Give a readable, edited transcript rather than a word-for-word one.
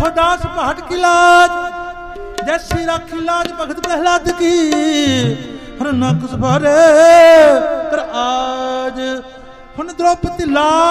दास पहाड़ की लाज, जैसी राखी लाज भगत प्रहलाद की, हर ना कुछ भारे कर आज। हुन द्रौपदी लाज